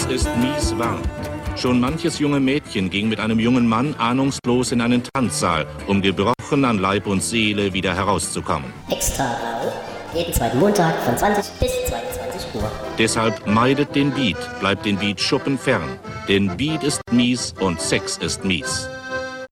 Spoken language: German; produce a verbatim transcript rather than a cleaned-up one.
Sex ist mies warnt. Schon manches junge Mädchen ging mit einem jungen Mann ahnungslos in einen Tanzsaal, um gebrochen an Leib und Seele wieder herauszukommen. Extra Blau, jeden zweiten Montag von zwanzig bis zweiundzwanzig Uhr. Deshalb meidet den Beat, bleibt den Beat-Schuppen fern. Denn Beat ist mies und Sex ist mies.